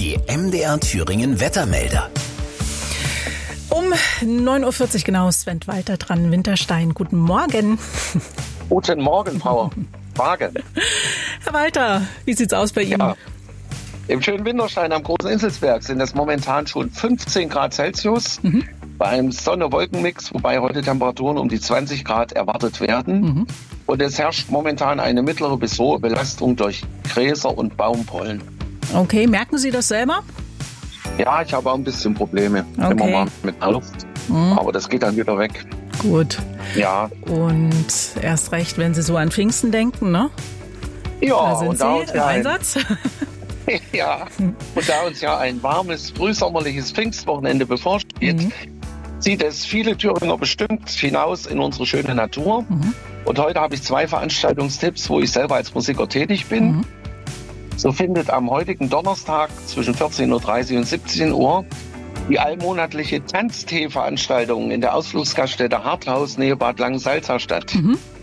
Die MDR Thüringen Wettermelder. Um 9.40 Uhr genau, Sven Walter dran, Winterstein. Guten Morgen. Guten Morgen, Frau Wagen. Herr Walter, wie sieht's aus bei Ihnen? Ja. Im schönen Winterstein am Großen Inselsberg sind es momentan schon 15 Grad Celsius bei einem Sonne-Wolken-Mix, wobei heute Temperaturen um die 20 Grad erwartet werden. Und es herrscht momentan eine mittlere bis hohe Belastung durch Gräser und Baumpollen. Okay, merken Sie das selber? Ja, ich habe auch ein bisschen Probleme immer mal mit der Luft, aber das geht dann wieder weg. Gut. Ja. Und erst recht, wenn Sie so an Pfingsten denken, ne? Ja, da sind und da Sie im Einsatz. Ja, und da uns ja ein warmes, frühsommerliches Pfingstwochenende bevorsteht, zieht es viele Thüringer bestimmt hinaus in unsere schöne Natur. Und heute habe ich 2 Veranstaltungstipps, wo ich selber als Musiker tätig bin. So findet am heutigen Donnerstag zwischen 14.30 Uhr und 17 Uhr die allmonatliche Tanztee-Veranstaltung in der Ausflugsgaststätte Harthaus nähe Bad Langensalza statt.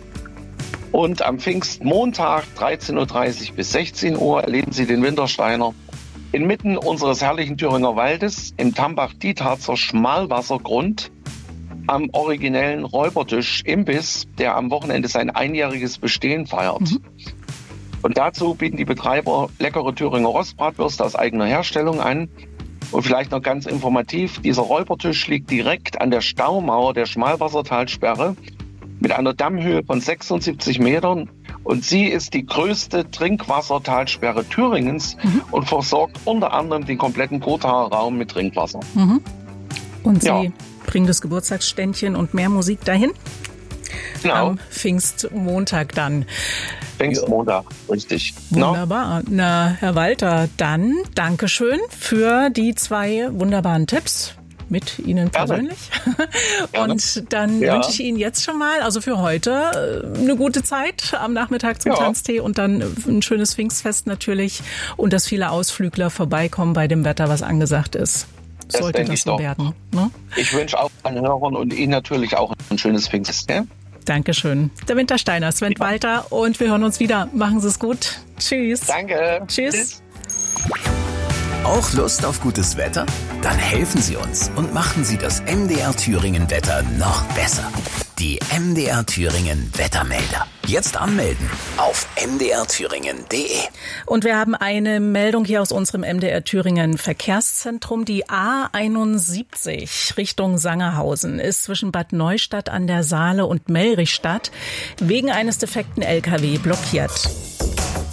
Und am Pfingstmontag 13.30 Uhr bis 16 Uhr erleben Sie den Wintersteiner inmitten unseres herrlichen Thüringer Waldes im Tambach-Dietharzer Schmalwassergrund am originellen Räubertisch-Imbiss, der am Wochenende sein einjähriges Bestehen feiert. Und dazu bieten die Betreiber leckere Thüringer Rostbratwürste aus eigener Herstellung an. Und vielleicht noch ganz informativ, dieser Räubertisch liegt direkt an der Staumauer der Schmalwassertalsperre mit einer Dammhöhe von 76 Metern. Und sie ist die größte Trinkwassertalsperre Thüringens und versorgt unter anderem den kompletten Gothaer Raum mit Trinkwasser. Und Sie bringen das Geburtstagsständchen und mehr Musik dahin? Genau. Am Pfingstmontag dann. Pfingstmontag, richtig. Wunderbar. Na, Herr Walter, dann Dankeschön für die 2 wunderbaren Tipps. Mit Ihnen persönlich. Gerne. Und dann wünsche ich Ihnen jetzt schon mal, also für heute, eine gute Zeit am Nachmittag zum Tanztee und dann ein schönes Pfingstfest natürlich und dass viele Ausflügler vorbeikommen bei dem Wetter, was angesagt ist. Sollte das so werden. Ne? Ich wünsche auch allen Hörern und Ihnen natürlich auch ein schönes Pfingstfest. Ja? Dankeschön. Der Wintersteiner, Sven Walter, und wir hören uns wieder. Machen Sie es gut. Tschüss. Danke. Tschüss. Auch Lust auf gutes Wetter? Dann helfen Sie uns und machen Sie das MDR Thüringen Wetter noch besser. Die MDR Thüringen Wettermelder. Jetzt anmelden auf mdrthüringen.de. Und wir haben eine Meldung hier aus unserem MDR Thüringen Verkehrszentrum. Die A71 Richtung Sangerhausen ist zwischen Bad Neustadt an der Saale und Melrichstadt wegen eines defekten LKW blockiert.